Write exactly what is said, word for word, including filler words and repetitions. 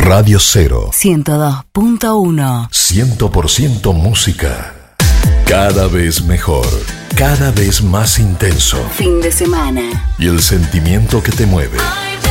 Radio Cero. ciento dos punto uno. cien por ciento música. Cada vez mejor. Cada vez más intenso. Fin de semana. Y el sentimiento que te mueve.